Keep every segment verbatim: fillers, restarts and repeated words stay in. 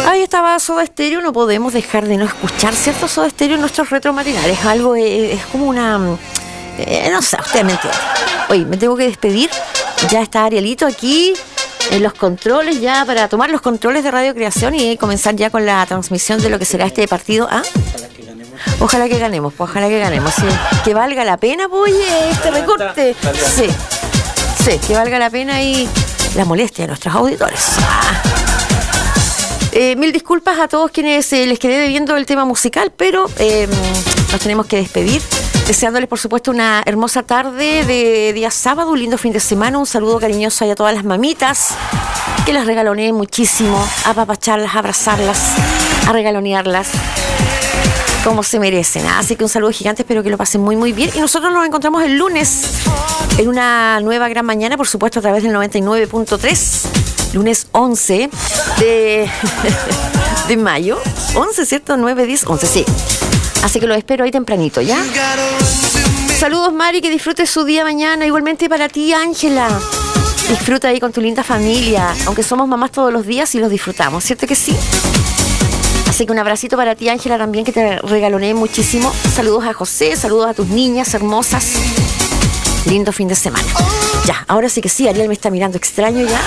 Ahí estaba Soda Stereo, no podemos dejar de no escuchar, ¿cierto? Soda Stereo en nuestros retromatinales, algo, es, es como una... Eh, no sé, ustedes me entienden. Oye, me tengo que despedir, ya está Arielito aquí en los controles ya para tomar los controles de Radio Creación y comenzar ya con la transmisión de lo que será este partido. ¿Ah? Ojalá que ganemos, pues ojalá que ganemos, sí. Que valga la pena, pues, oye, este recorte. Sí, sí, que valga la pena y la molestia de nuestros auditores. Ah. Eh, mil disculpas a todos quienes eh, les quedé debiendo el tema musical, pero eh, nos tenemos que despedir, deseándoles por supuesto una hermosa tarde de día sábado, un lindo fin de semana, un saludo cariñoso a todas las mamitas, que las regaloneen muchísimo, a apapacharlas, a abrazarlas, a regalonearlas como se merecen. Así que un saludo gigante, espero que lo pasen muy muy bien y nosotros nos encontramos el lunes en una nueva gran mañana, por supuesto a través del noventa y nueve punto tres, lunes once de, de mayo, once, ¿cierto? nueve, diez, once, sí. Así que lo espero ahí tempranito, ¿ya? Saludos, Mari, que disfrutes su día mañana. Igualmente para ti, Ángela. Disfruta ahí con tu linda familia, aunque somos mamás todos los días y los disfrutamos, ¿cierto que sí? Así que un abracito para ti, Ángela, también, que te regaloné muchísimo. Saludos a José, saludos a tus niñas hermosas. Lindo fin de semana. Ya, ahora sí que sí, Ariel me está mirando extraño ya.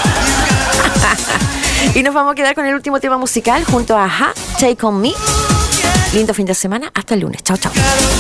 Y nos vamos a quedar con el último tema musical junto a Aja, Take On Me. Lindo fin de semana, hasta el lunes. Chao, chao.